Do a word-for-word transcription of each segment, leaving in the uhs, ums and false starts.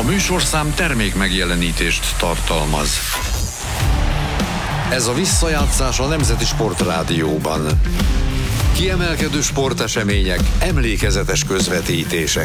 A műsorszám termék megjelenítést tartalmaz. Ez a visszajátszás a Nemzeti Sportrádióban. Kiemelkedő sportesemények, emlékezetes közvetítések.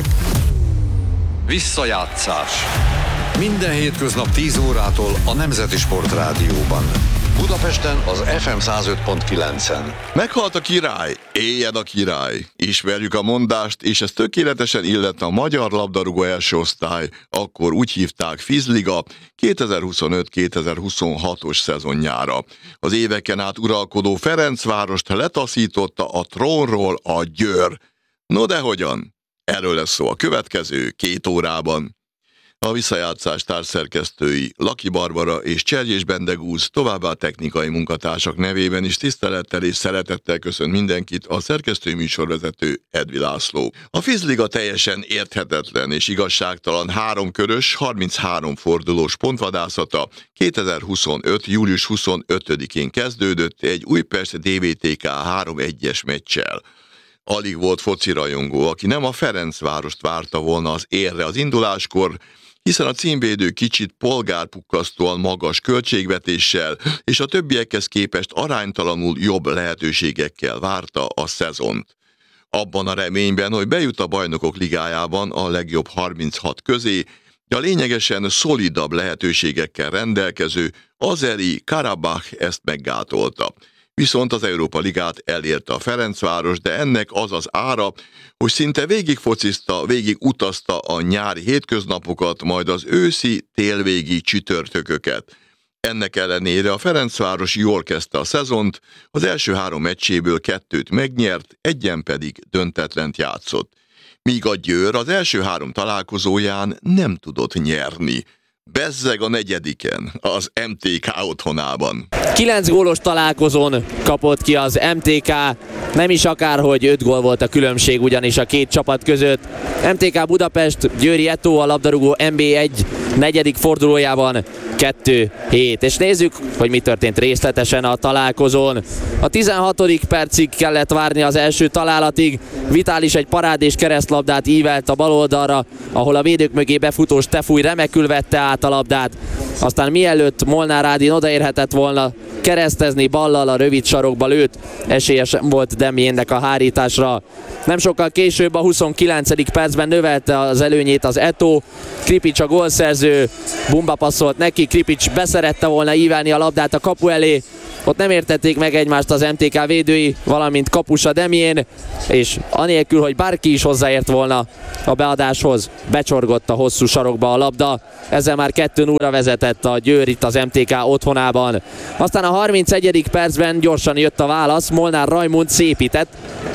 Visszajátszás. Minden hétköznap tíz órától a Nemzeti Sportrádióban. Budapesten az ef em száz öt pont kilencen. Meghalt a király, éljen a király. Ismerjük a mondást, és ez tökéletesen illetne a magyar labdarúgó első osztály, akkor úgy hívták Fizliga, kétezer-huszonöt kétezer-huszonhatos szezonjára. Az éveken át uralkodó Ferencvárost letaszította a trónról a Győr. No de hogyan? Erről lesz szó a következő két órában. A visszajátszás társszerkesztői Laki Barbara és Cserjés Bendegúz, továbbá technikai munkatársak nevében is tisztelettel és szeretettel köszönt mindenkit a szerkesztői műsorvezető Edvi László. A Fizliga teljesen érthetetlen és igazságtalan háromkörös, harminchárom fordulós pontvadászata kétezer-huszonöt július huszonötödikén kezdődött egy Újpest dé vé té ká három egyes meccsel. Alig volt focirajongó, aki nem a Ferencvárost várta volna az érre az induláskor, hiszen a címvédő kicsit polgárpukkasztóan magas költségvetéssel és a többiekhez képest aránytalanul jobb lehetőségekkel várta a szezont. Abban a reményben, hogy bejut a Bajnokok Ligájában a legjobb harminchat közé, de a lényegesen szolidabb lehetőségekkel rendelkező Azeri Karabakh ezt meggátolta. Viszont az Európa Ligát elérte a Ferencváros, de ennek az az ára, hogy szinte végig focizta, végig utazta a nyári hétköznapokat, majd az őszi, télvégi csütörtököket. Ennek ellenére a Ferencváros jól kezdte a szezont, az első három meccséből kettőt megnyert, egyen pedig döntetlent játszott. Míg a Győr az első három találkozóján nem tudott nyerni. Bezzeg a negyediken, az em té ká otthonában. Kilenc gólos találkozón kapott ki az em té ká, nem is akárhogy öt gól volt a különbség ugyanis a két csapat között. em té ká Budapest, Győri Eto a labdarúgó en bé egy negyedik fordulójában kettő hét. És nézzük, hogy mi történt részletesen a találkozón. A tizenhatodik percig kellett várni az első találatig. Vitális egy parádés keresztlabdát ívelt a bal oldalra, ahol a védők mögé befutó Stefúj remekül vette át a labdát. Aztán mielőtt Molnár Ádin odaérhetett volna keresztezni, ballal a rövid sarokba lőtt, esélyes volt Demjénnek a hárításra. Nem sokkal később a huszonkilencedik percben növelte az előnyét az Eto. Kripics a gólszerző, Bumba passzolt neki, Kripics beszerette volna ívelni a labdát a kapu elé. Ott nem értették meg egymást az em té ká védői, valamint kapusa Demjén, és anélkül, hogy bárki is hozzáért volna a beadáshoz, becsorgott a hosszú sarokba a labda. Ezzel már kettő nulla vezetett a Győr itt az em té ká otthonában. Aztán a harmincegyedik percben gyorsan jött a válasz, Molnár Rajmund szépített.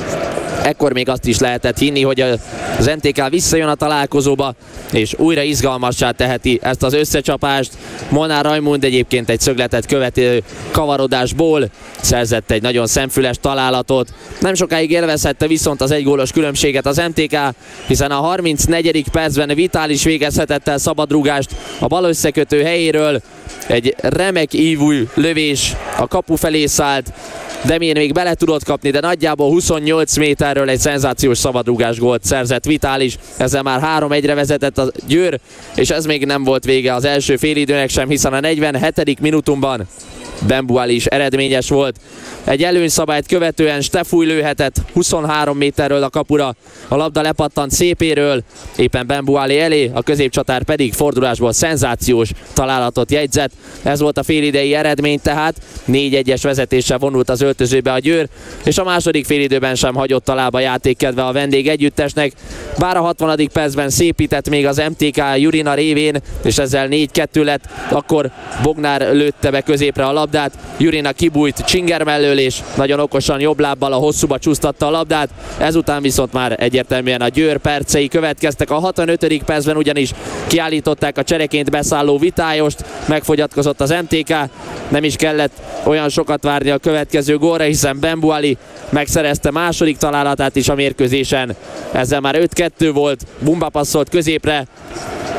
Ekkor még azt is lehetett hinni, hogy az em té ká visszajön a találkozóba, és újra izgalmassá teheti ezt az összecsapást. Molnár Rajmund egyébként egy szögletet követő kavarodásból szerzett egy nagyon szemfüles találatot. Nem sokáig élvezhette viszont az egygólos különbséget az em té ká, hiszen a harmincnegyedik percben Vitális végezhetett el szabadrúgást a bal összekötő helyéről. Egy remek ívú lövés a kapu felé szállt, Demjén még bele tudott kapni, de nagyjából huszonnyolc méterről egy szenzációs szabadrúgás gólt szerzett Vitális. Ezzel már három egyre vezetett a Győr, és ez még nem volt vége az első félidőnek sem, hiszen a negyvenhetedik minutumban Bembuali is eredményes volt. Egy előnyszabályt követően Stefúj lőhetett huszonhárom méterről a kapura, a labda lepattant szépéről, éppen Bembuali elé, a középcsatár pedig fordulásból szenzációs találatot jegyzett. Ez volt a félidei eredmény tehát, négy egyes vezetéssel vonult az öltözőbe a Győr, és a második félidőben sem hagyott a lába játékkedve a vendég együttesnek. Bár a hatvanadik percben szépített még az em té ká Jurina révén, és ezzel négy kettő lett, akkor Bognár lőtte be középre a labdát, Jurina kibújt Csinger mellől, és nagyon okosan jobb lábbal a hosszúba csúsztatta a labdát. Ezután viszont már egyértelműen a Győr percei következtek. A hatvanötödik percben ugyanis kiállították a csereként beszálló Vitályost, megfogyatkozott az em té ká, nem is kellett olyan sokat várni a következő gólra, hiszen Bembuali megszerezte második találatát is a mérkőzésen. Ezzel már öt kettő volt, Bumba passzolt középre,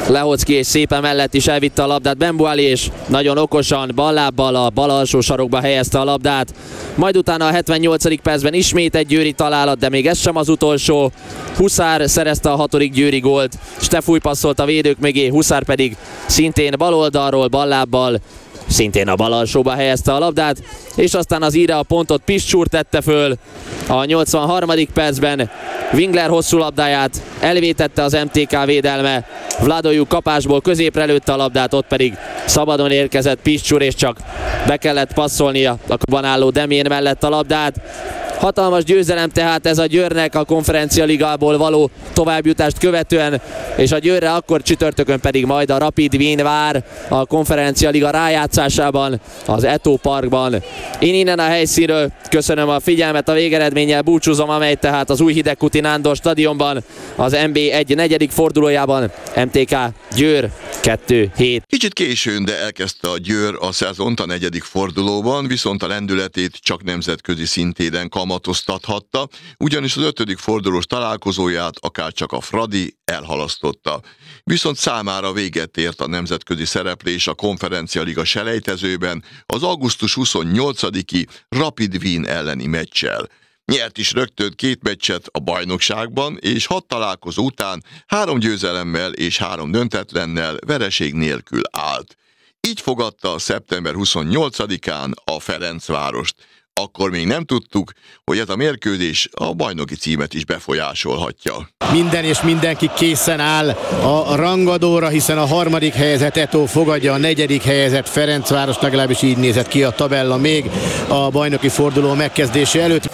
Lehocki és szépen mellett is elvitte a labdát Bembuali, és nagyon okosan ballábbal a bal alsó sarokba helyezte a labdát. Majd utána a hetvennyolcadik percben ismét egy győri találat, de még ez sem az utolsó. Huszár szerezte a hatodik győri gólt, Stefúj passzolt a védők mögé, Huszár pedig szintén bal oldalról ballábbal szintén a bal alsóba helyezte a labdát, és aztán az íre a pontot Piscsúr tette föl a nyolcvanharmadik percben. Wingler hosszú labdáját elvétette az em té ká védelme, Vladojuk kapásból középre lőtte a labdát, ott pedig szabadon érkezett Piscsúr, és csak be kellett passzolnia a kapban álló Demjén mellett a labdát. Hatalmas győzelem tehát ez a Győrnek a Konferencia Ligából való továbbjutást követően, és a Győrre akkor csütörtökön pedig majd a Rapid Wien vár a Konferencia Liga rájátszásában az Eto Parkban. Én innen a helyszínről köszönöm a figyelmet, a végeredménnyel búcsúzom, amely tehát az új Hidegkuti Nándor stadionban az en bé egy negyedik fordulójában em té ká Győr kettő hét. Kicsit későn, de elkezdte a Győr a szezont a negyedik fordulóban, viszont a lendületét csak nemzetközi szintéren kamatoztathatta, ugyanis az ötödik fordulós találkozóját akárcsak a Fradi elhalasztotta. Viszont számára véget ért a nemzetközi szereplés a Konferencia Liga selejtezőben az augusztus huszonnyolcadiki Rapid Wien elleni meccsel. Nyert is rögtön két meccset a bajnokságban, és hat találkozó után három győzelemmel és három döntetlennel vereség nélkül állt. Így fogadta szeptember huszonnyolcadikán a Ferencvárost. Akkor még nem tudtuk, hogy ez a mérkőzés a bajnoki címet is befolyásolhatja. Minden és mindenki készen áll a rangadóra, hiszen a harmadik helyezett Eto fogadja a negyedik helyezett Ferencváros, legalábbis így nézett ki a tabella még a bajnoki forduló megkezdése előtt.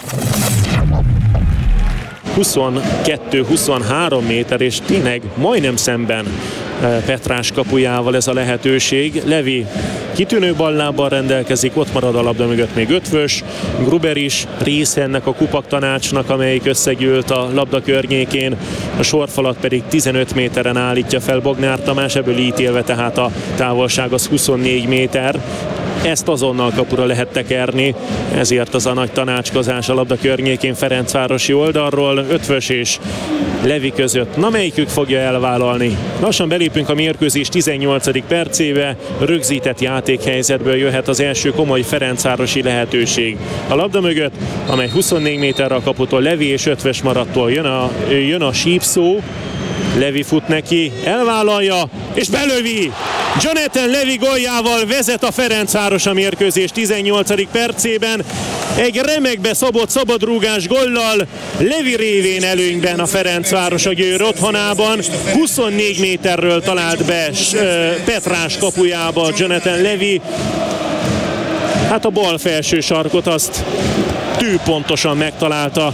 huszonkettő-huszonhárom méter, és tényleg majdnem szemben Petrás kapujával ez a lehetőség. Levi kitűnő ballábbal rendelkezik, ott marad a labda mögött még Ötvös, Gruber is része ennek a kupak tanácsnak, amelyik összegyűlt a labda környékén, a sorfalat pedig tizenöt méteren állítja fel Bognár Tamás, ebből ítélve tehát a távolság az huszonnégy méter. Ezt azonnal kapura lehet tekerni, ezért az a nagy tanácskozás a labda környékén Ferencvárosi oldalról, Ötvös és Levi között. Na, melyikük fogja elvállalni? Lassan belépünk a mérkőzés tizennyolcadik percébe, rögzített játékhelyzetből jöhet az első komoly ferencvárosi lehetőség. A labda mögött, amely huszonnégy méterre a kaputól Levi és Ötvös maradtól jön a, jön a sípszó, Levi fut neki, elvállalja, és belövi! Jonathan Levi góljával vezet a Ferencváros a mérkőzés tizennyolcadik percében. Egy remekbe szabott szabadrúgás gollal Levi révén előnyben a Ferencváros a Győr otthonában. huszonnégy méterről talált be Petrás kapujába Jonathan Levi. Hát a bal felső sarkot azt tűpontosan megtalálta.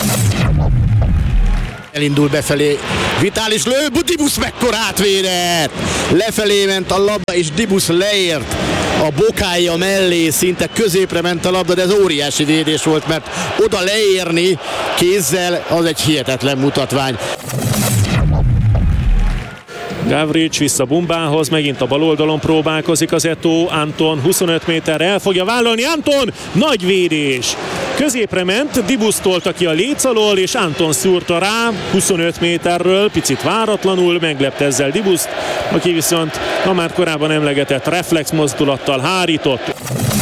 Elindul befelé, Vitális lő, Dibusz mekkora átvédett! Lefelé ment a labda, és Dibusz leért a bokája mellé, szinte középre ment a labda, de ez óriási védés volt, mert oda leérni kézzel, az egy hihetetlen mutatvány. Gavrics vissza Bumbához, megint a bal oldalon próbálkozik az Eto, Anton huszonöt méterre el fogja vállalni, Anton, nagy védés! Középre ment, Dibusz tolta ki a léc alól, és Anton szúrta rá huszonöt méterről, picit váratlanul, meglepte ezzel Dibuszt, aki viszont a már korábban emlegetett reflex mozdulattal hárított.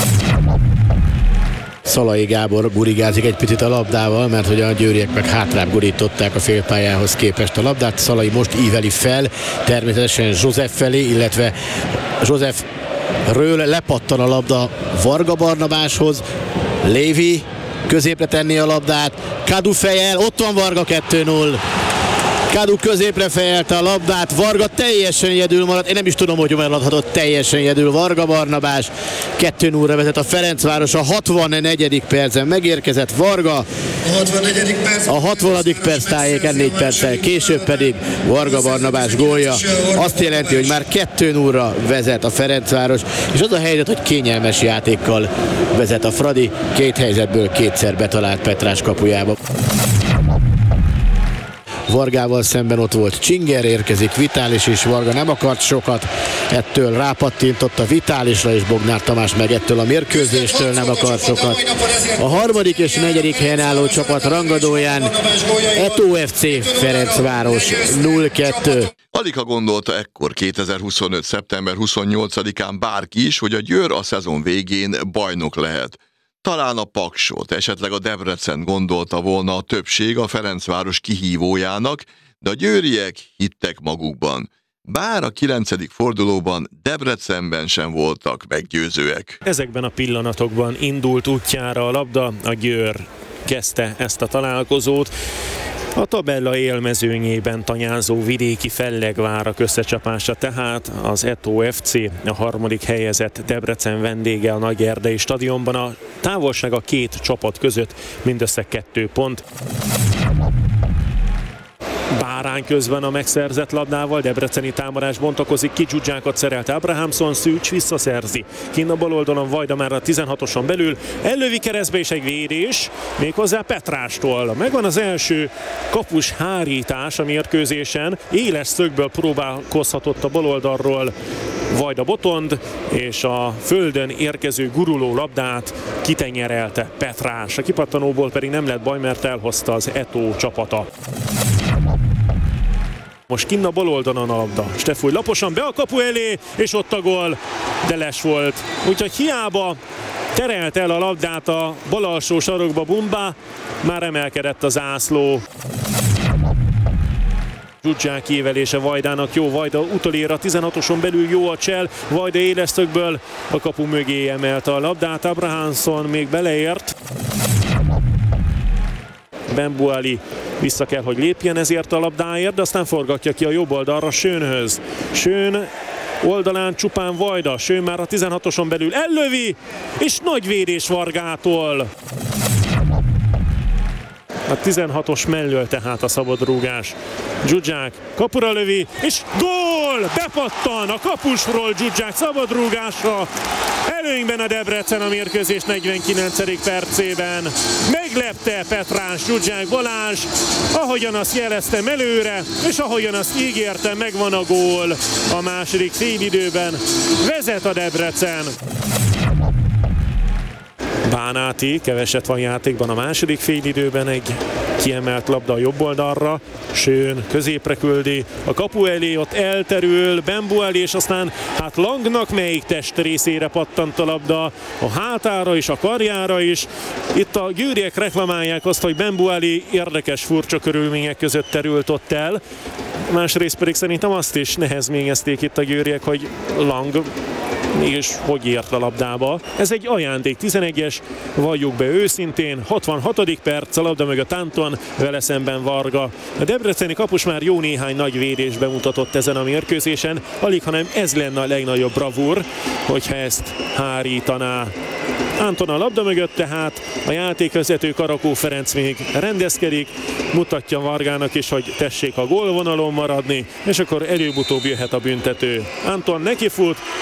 Szalai Gábor gurigázik egy picit a labdával, mert hogy a győriek meg hátrább gurították a félpályához képest a labdát. Szalai most íveli fel, természetesen József felé, illetve Józsefről lepattan a labda Varga Barnabáshoz. Lévi középre tenni a labdát, Kadu fejel, ott van Varga, kettő null. Kadu középre fejelte a labdát, Varga teljesen egyedül maradt, én nem is tudom, hogy maradhatott teljesen egyedül Varga Barnabás. kettő nullra vezet a Ferencváros, a hatvannegyedik percen megérkezett Varga. A hatvannegyedik perc, a hatvanadik perc tájéken négy perccel később pedig Varga Barnabás gólja. Azt jelenti, hogy már kettő nullra vezet a Ferencváros, és az a helyzet, hogy kényelmes játékkal vezet a Fradi, két helyzetből kétszer betalált Petrás kapujába. Vargával szemben ott volt Csinger, érkezik Vitális is, Varga nem akart sokat, ettől rápattintott a Vitálisra, és Bognár Tamás meg ettől a mérkőzéstől nem akart sokat. A harmadik és negyedik helyen álló csapat rangadóján e té o ef cé Ferencváros nulla kettő. Alig ha gondolta ekkor kétezer-huszonöt. szeptember huszonnyolcadikán bárki is, hogy a Győr a szezon végén bajnok lehet. Talán a Paksot, esetleg a Debrecen gondolta volna a többség a Ferencváros kihívójának, de a győriek hittek magukban. Bár a kilencedik fordulóban Debrecenben sem voltak meggyőzőek. Ezekben a pillanatokban indult útjára a labda, a Győr kezdte ezt a találkozót. A tabella élmezőnyében tanyázó vidéki Fellegvárak összecsapása tehát az e té o ef cé, a harmadik helyezett Debrecen vendége a Nagyerdei stadionban. A távolság a két csapat között mindössze kettő pont. Bárány közben a megszerzett labdával, debreceni támadás bontakozik ki, Zsuzsákat szerelt Abrahamson, Szűcs visszaszerzi. Kinn a bal oldalon Vajda már a tizenhatoson belül, ellövi keresztbe és egy védés, méghozzá Petrástól. Megvan az első kapus hárítás a mérkőzésen, éles szögből próbálkozhatott a bal oldalról Vajda Botond, és a földön érkező guruló labdát kitenyerelte Petrás. A kipattanóból pedig nem lett baj, mert elhozta az e té o csapata. Most kinn a bal oldalon a labda. Stefúj laposan be a kapu elé, és ott a gól, de les volt. Úgyhogy hiába terelt el a labdát a bal alsó sarokba Bumba, már emelkedett a zászló. Zsuzsák kiévelése Vajdának jó, Vajda utolér a tizenhatoson belül, jó a csel, Vajda éles szögből a kapu mögé emelte a labdát, Abrahamson még beleért. Bembuali vissza kell, hogy lépjen ezért a labdáért, de aztán forgatja ki a jobb oldalra Schönhöz. Schön oldalán csupán Vajda, Schön már a tizenhatoson belül ellövi, és nagy védés Vargától. A tizenhatos mellől tehát a szabadrúgás. Zsuzsák kapura lövi, és gól! Bepattan a kapusról Zsuzsák szabadrúgása. Előnyben a Debrecen a mérkőzés negyvenkilencedik percében. Meglepte Petrás Zsuzsák Balázs, ahogyan azt jeleztem előre, és ahogyan azt ígértem, megvan a gól. A második félidőben vezet a Debrecen. Bánáti, keveset van játékban a második félidőben, egy kiemelt labda a jobb oldalra, Schön középre küldi, a kapu elé ott elterül, Bembuali, és aztán hát Langnak melyik testrészére pattant a labda, a hátára is, a karjára is. Itt a győriek reklamálják azt, hogy Bembuali érdekes, furcsa körülmények között terült ott el. Másrészt pedig szerintem azt is nehezményezték itt a győriek, hogy Lang és hogy ért a labdába. Ez egy ajándék, tizenegyes, valljuk be őszintén, hatvanhatodik perc, a labda mögött Anton, vele szemben Varga. A debreceni kapus már jó néhány nagy védést bemutatott ezen a mérkőzésen, alig hanem ez lenne a legnagyobb bravúr, hogyha ezt hárítaná. Anton a labda mögött, tehát a játékvezető Karakó Ferenc még rendezkedik, mutatja Vargának is, hogy tessék a gólvonalon maradni, és akkor előbb-utóbb jöhet a büntető. Anton nekifut,